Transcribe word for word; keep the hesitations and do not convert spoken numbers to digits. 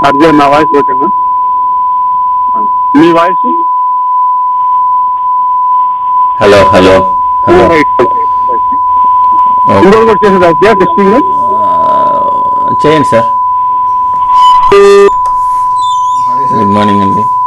అర్జున్ నా వాయిస్ ఓకేనా? మీ voice hello hello hello ఇంకోటి కూడా చేసేది అర్జున్ టెస్టింగ్ చేయండి సార్. గుడ్ మార్నింగ్ అండి.